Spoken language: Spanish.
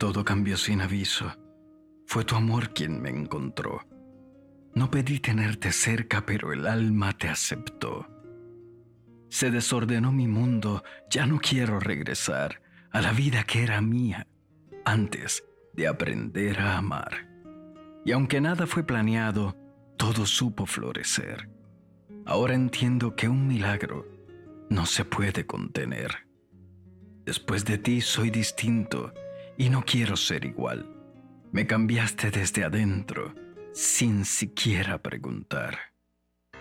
Todo cambió sin aviso. Fue tu amor quien me encontró. No pedí tenerte cerca, pero el alma te aceptó. Se desordenó mi mundo, ya no quiero regresar a la vida que era mía antes de aprender a amar. Y aunque nada fue planeado, todo supo florecer. Ahora entiendo que un milagro no se puede contener. Después de ti soy distinto y no quiero ser igual. Me cambiaste desde adentro sin siquiera preguntar.